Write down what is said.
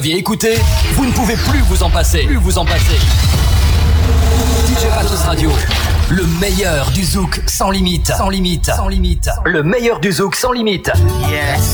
Écoutez, vous ne pouvez plus vous en passer. DJ Matos Radio, le meilleur du zouk sans limite. Le meilleur du zouk sans limite. Yes.